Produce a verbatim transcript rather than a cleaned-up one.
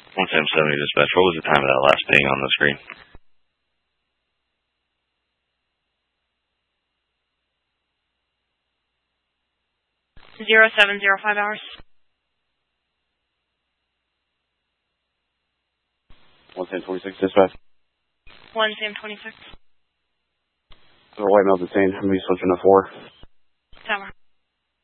one seven seventy dispatch. What was the time of that last ding on the screen? Zero seven zero five hours. one ten twenty-six dispatch. one ten twenty-six. The white male detained. I'm going to be switching to four. Tower.